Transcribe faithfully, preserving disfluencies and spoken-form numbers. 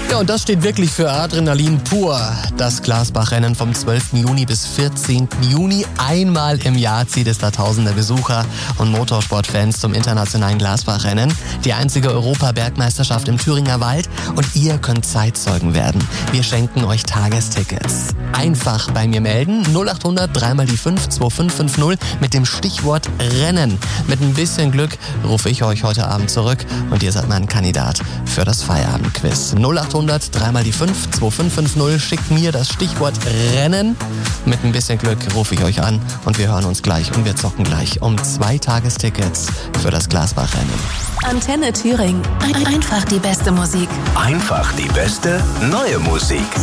Ja, und das steht wirklich für Adrenalin pur. Das Glasbach-Rennen vom zwölften Juni bis vierzehnten Juni. Einmal im Jahr zieht es da tausende Besucher und Motorsportfans zum internationalen Glasbach-Rennen. Die einzige Europabergmeisterschaft im Thüringer Wald. Und ihr könnt Zeitzeugen werden. Wir schenken euch Tagestickets. Einfach bei mir melden. null acht hundert drei mal die fünf zwei fünf fünf null mit dem Stichwort Rennen. Mit ein bisschen Glück rufe ich euch heute Abend zurück und ihr seid mein Kandidat für das Feierabendquiz. null acht hundert drei mal die fünf zwei fünf fünf null. Schickt mir das Stichwort Rennen. Mit ein bisschen Glück rufe ich euch an und wir hören uns gleich und wir zocken gleich um zwei Tagestickets für das Glasbach-Rennen. Antenne Thüringen. Ein- Einfach die beste Musik. Einfach die beste neue Musik.